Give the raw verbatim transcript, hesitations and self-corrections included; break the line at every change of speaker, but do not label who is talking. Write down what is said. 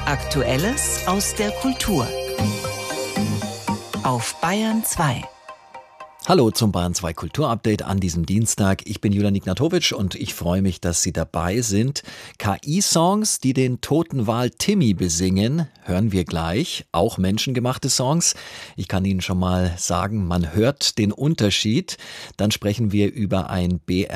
Aktuelles aus der Kultur. Auf Bayern zwei.
Hallo zum Bayern zwei Kulturupdate an diesem Dienstag. Ich bin Julian Ignatowitsch und ich freue mich, dass Sie dabei sind. K I-Songs, die den toten Wal Timmy besingen, hören wir gleich. Auch menschengemachte Songs. Ich kann Ihnen schon mal sagen, man hört den Unterschied. Dann sprechen wir über ein B